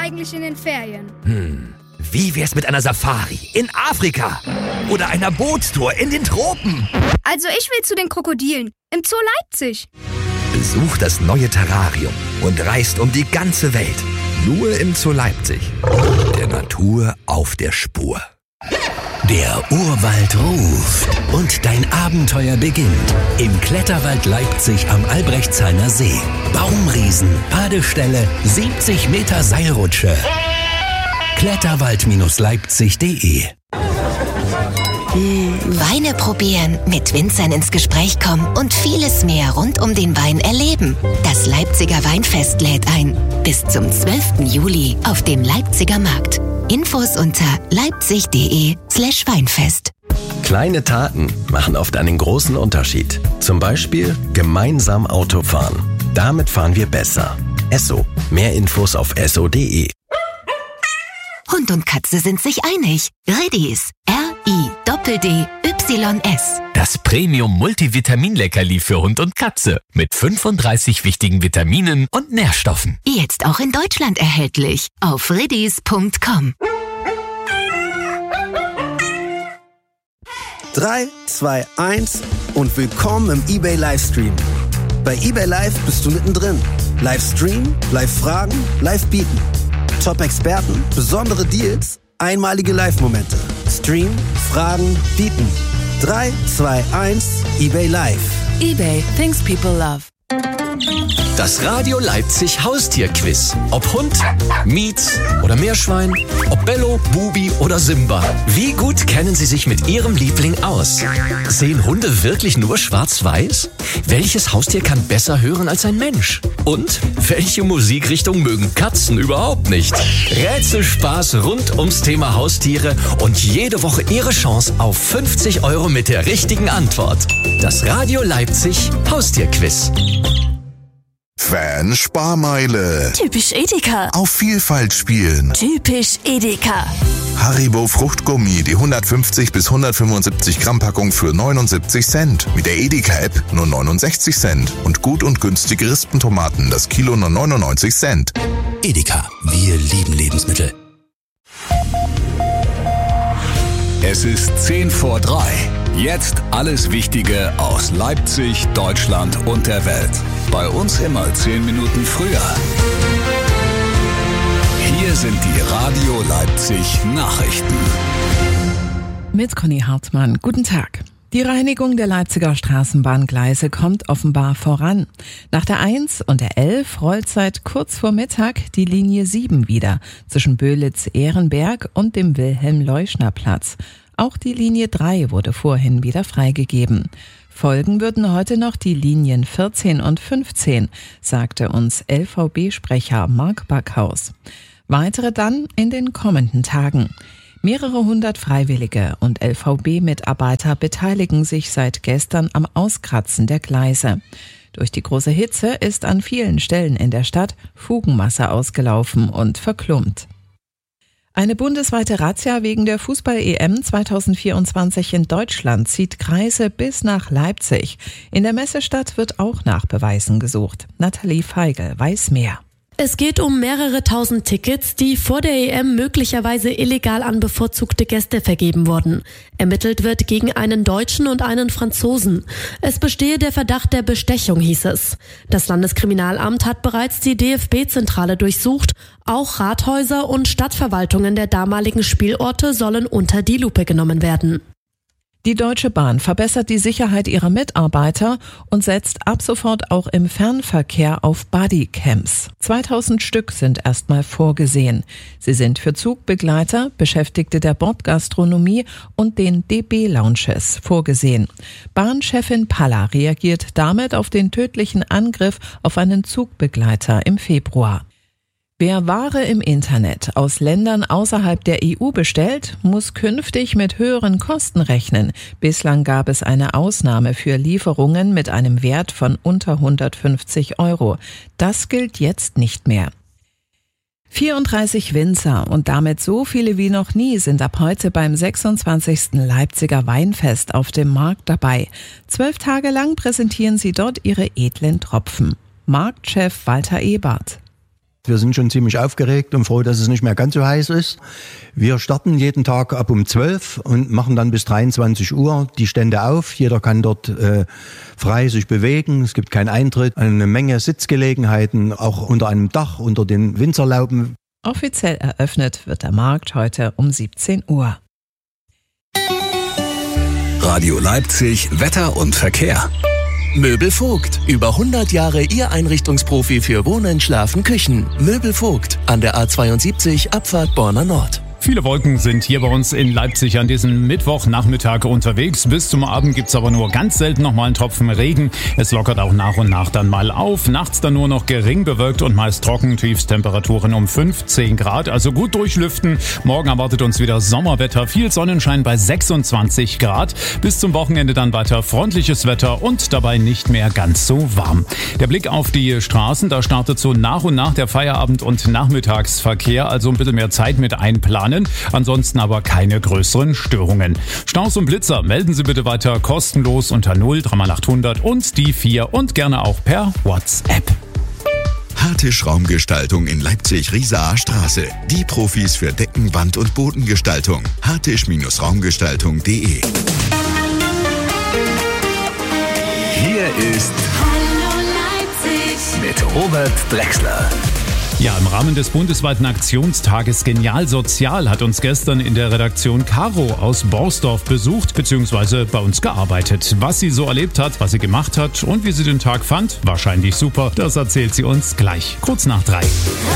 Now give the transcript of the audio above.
eigentlich in den Ferien? Wie wär's mit einer Safari in Afrika? Oder einer Bootstour in den Tropen? Also ich will zu den Krokodilen im Zoo Leipzig. Besucht das neue Terrarium und reist um die ganze Welt. Nur im Zoo Leipzig. Der Natur auf der Spur. Der Urwald ruft und dein Abenteuer beginnt. Im Kletterwald Leipzig am Albrechtshainer See. Baumriesen, Badeställe, 70 Meter Seilrutsche. Kletterwald-leipzig.de. Weine probieren, mit Winzern ins Gespräch kommen und vieles mehr rund um den Wein erleben. Das Leipziger Weinfest lädt ein. Bis zum 12. Juli auf dem Leipziger Markt. Infos unter leipzig.de/Weinfest. Kleine Taten machen oft einen großen Unterschied. Zum Beispiel gemeinsam Auto fahren. Damit fahren wir besser. Esso. Mehr Infos auf esso.de. Hund und Katze sind sich einig. Riddies. RIDDYS. Das Premium-Multivitamin-Leckerli für Hund und Katze mit 35 wichtigen Vitaminen und Nährstoffen. Jetzt auch in Deutschland erhältlich. Auf riddies.com. 3, 2, 1 und willkommen im eBay Livestream. Bei eBay Live bist du mittendrin. Livestream, Live-Fragen, Live-Bieten. Top-Experten, besondere Deals, einmalige Live-Momente. Stream, Fragen, Bieten. 3, 2, 1, eBay Live. eBay, things people love. Das Radio Leipzig Haustierquiz. Ob Hund, Mietz oder Meerschwein, ob Bello, Bubi oder Simba. Wie gut kennen Sie sich mit Ihrem Liebling aus? Sehen Hunde wirklich nur schwarz-weiß? Welches Haustier kann besser hören als ein Mensch? Und welche Musikrichtung mögen Katzen überhaupt nicht? Rätselspaß rund ums Thema Haustiere und jede Woche Ihre Chance auf 50 € mit der richtigen Antwort. Das Radio Leipzig Haustierquiz. Fan-Sparmeile. Typisch Edeka. Auf Vielfalt spielen. Typisch Edeka. Haribo Fruchtgummi, die 150 bis 175 Gramm Packung für 79 Cent. Mit der Edeka-App nur 69 Cent. Und gut und günstige Rispentomaten, das Kilo nur 99 Cent. Edeka, wir lieben Lebensmittel. Es ist 2:10. Jetzt alles Wichtige aus Leipzig, Deutschland und der Welt. Bei uns immer 10 Minuten früher. Hier sind die Radio Leipzig Nachrichten. Mit Conny Hartmann. Guten Tag. Die Reinigung der Leipziger Straßenbahngleise kommt offenbar voran. Nach der 1 und der 11 rollt seit kurz vor Mittag die Linie 7 wieder zwischen Böhlitz-Ehrenberg und dem Wilhelm-Leuschner-Platz. Auch die Linie 3 wurde vorhin wieder freigegeben. Folgen würden heute noch die Linien 14 und 15, sagte uns LVB-Sprecher Marc Backhaus. Weitere dann in den kommenden Tagen. Mehrere hundert Freiwillige und LVB-Mitarbeiter beteiligen sich seit gestern am Auskratzen der Gleise. Durch die große Hitze ist an vielen Stellen in der Stadt Fugenmasse ausgelaufen und verklumpt. Eine bundesweite Razzia wegen der Fußball-EM 2024 in Deutschland zieht Kreise bis nach Leipzig. In der Messestadt wird auch nach Beweisen gesucht. Nathalie Feigl weiß mehr. Es geht um mehrere tausend Tickets, die vor der EM möglicherweise illegal an bevorzugte Gäste vergeben wurden. Ermittelt wird gegen einen Deutschen und einen Franzosen. Es bestehe der Verdacht der Bestechung, hieß es. Das Landeskriminalamt hat bereits die DFB-Zentrale durchsucht. Auch Rathäuser und Stadtverwaltungen der damaligen Spielorte sollen unter die Lupe genommen werden. Die Deutsche Bahn verbessert die Sicherheit ihrer Mitarbeiter und setzt ab sofort auch im Fernverkehr auf Bodycams. 2000 Stück sind erstmal vorgesehen. Sie sind für Zugbegleiter, Beschäftigte der Bordgastronomie und den DB-Lounges vorgesehen. Bahnchefin Palla reagiert damit auf den tödlichen Angriff auf einen Zugbegleiter im Februar. Wer Ware im Internet aus Ländern außerhalb der EU bestellt, muss künftig mit höheren Kosten rechnen. Bislang gab es eine Ausnahme für Lieferungen mit einem Wert von unter 150 €. Das gilt jetzt nicht mehr. 34 Winzer und damit so viele wie noch nie sind ab heute beim 26. Leipziger Weinfest auf dem Markt dabei. 12 Tage lang präsentieren sie dort ihre edlen Tropfen. Marktchef Walter Ebert. Wir sind schon ziemlich aufgeregt und froh, dass es nicht mehr ganz so heiß ist. Wir starten jeden Tag ab um 12 und machen dann bis 23 Uhr die Stände auf. Jeder kann dort frei sich bewegen. Es gibt keinen Eintritt. Eine Menge Sitzgelegenheiten, auch unter einem Dach, unter den Winzerlauben. Offiziell eröffnet wird der Markt heute um 17 Uhr. Radio Leipzig, Wetter und Verkehr. Möbel Vogt. Über 100 Jahre Ihr Einrichtungsprofi für Wohnen, Schlafen, Küchen. Möbel Vogt. An der A72 Abfahrt Borna Nord. Viele Wolken sind hier bei uns in Leipzig an diesem Mittwochnachmittag unterwegs. Bis zum Abend gibt's aber nur ganz selten noch mal einen Tropfen Regen. Es lockert auch nach und nach dann mal auf. Nachts dann nur noch gering bewölkt und meist trocken. Tiefstemperaturen um 15 Grad, also gut durchlüften. Morgen erwartet uns wieder Sommerwetter, viel Sonnenschein bei 26 Grad. Bis zum Wochenende dann weiter freundliches Wetter und dabei nicht mehr ganz so warm. Der Blick auf die Straßen, da startet so nach und nach der Feierabend- und Nachmittagsverkehr, also ein bisschen mehr Zeit mit einplanen. Ansonsten aber keine größeren Störungen. Staus und Blitzer melden Sie bitte weiter kostenlos unter 03800 und die 4 und gerne auch per WhatsApp. Hartisch Raumgestaltung in Leipzig-Riesaer Straße. Die Profis für Decken, Wand- und Bodengestaltung. hartisch-raumgestaltung.de. Hier ist Hallo Leipzig mit Robert Drexler. Ja, im Rahmen des bundesweiten Aktionstages Genial Sozial hat uns gestern in der Redaktion Caro aus Borsdorf besucht bzw. bei uns gearbeitet. Was sie so erlebt hat, was sie gemacht hat und wie sie den Tag fand, wahrscheinlich super, das erzählt sie uns gleich, kurz nach 3.